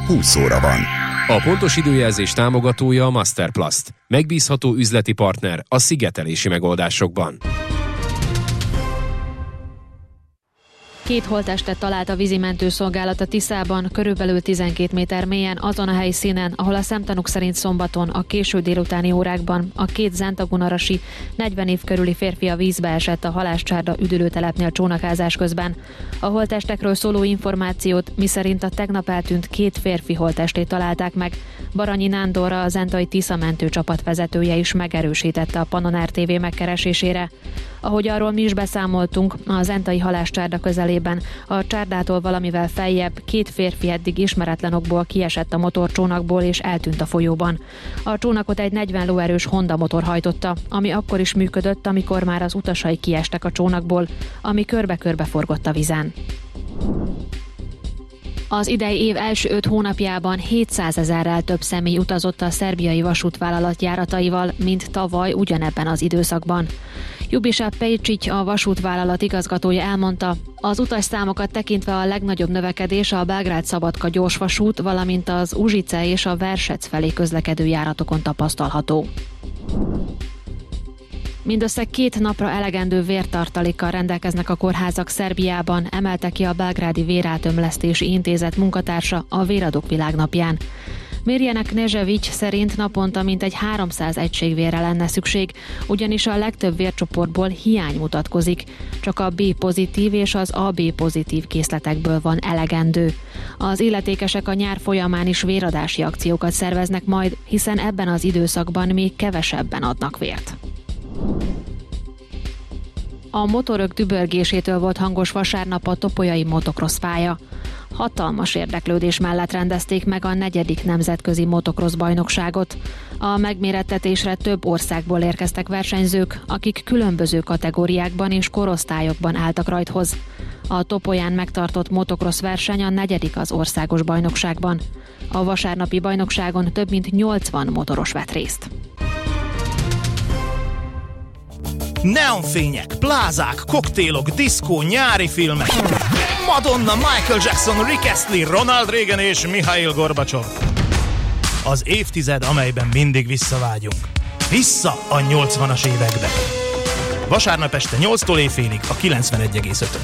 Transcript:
20 óra van. A pontos időjelzés támogatója a Masterplast. Megbízható üzleti partner a szigetelési megoldásokban. 2 holttestet talált a vízimentőszolgálat a Tiszában, körülbelül 12 méter mélyen azon a helyszínen, ahol a szemtanúk szerint szombaton a késő délutáni órákban a 2 zentagunarasi 40 év körüli férfi a vízbe esett a Halászcsárda üdülőtelepnél csónakázás közben. A holttestekről szóló információt, miszerint a tegnap eltűnt 2 férfi holttestét találták meg. Baranyi Nándor, a zentai Tisza mentőcsapat vezetője is megerősítette a Pannon RTV megkeresésére. Ahogy arról mi is beszámoltunk, a zentai Halászcsárda közelében a csárdától valamivel feljebb 2 férfi eddig ismeretlen okból kiesett a motorcsónakból és eltűnt a folyóban. A csónakot egy 40 lóerős Honda motor hajtotta, ami akkor is működött, amikor már az utasai kiestek a csónakból, ami körbe-körbe forgott a vízen. Az idei év első 5 hónapjában 700 000-rel több személy utazott a szerbiai vasútvállalat járataival, mint tavaly ugyanebben az időszakban. Jubisa Pejcsics, a vasútvállalat igazgatója elmondta, az utasszámokat tekintve a legnagyobb növekedés a Belgrád-Szabadka gyorsvasút, valamint az Uzsice és a Versec felé közlekedő járatokon tapasztalható. Mindössze 2 napra elegendő vértartalékkal rendelkeznek a kórházak Szerbiában, emelte ki a Belgrádi Vérátömlesztési Intézet munkatársa a Véradók Világnapján. Mirjana Knežević szerint naponta mintegy 300 egység vérre lenne szükség, ugyanis a legtöbb vércsoportból hiány mutatkozik. Csak a B-pozitív és az AB-pozitív készletekből van elegendő. Az illetékesek a nyár folyamán is véradási akciókat szerveznek majd, hiszen ebben az időszakban még kevesebben adnak vért. A motorok dübörgésétől volt hangos vasárnap a topolyai motocross pálya. Hatalmas érdeklődés mellett rendezték meg a 4. nemzetközi motocross bajnokságot. A megmérettetésre több országból érkeztek versenyzők, akik különböző kategóriákban és korosztályokban álltak rajthoz. A Topolyán megtartott motocross verseny a 4. az országos bajnokságban. A vasárnapi bajnokságon több mint 80 motoros vett részt. Neonfények, plázák, koktélok, diszkó, nyári filmek. Madonna, Michael Jackson, Rick Astley, Ronald Reagan és Mihail Gorbacsov. Az évtized, amelyben mindig visszavágyunk. Vissza a 80-as évekbe. Vasárnap este 8-tól éjfélig a 91,5.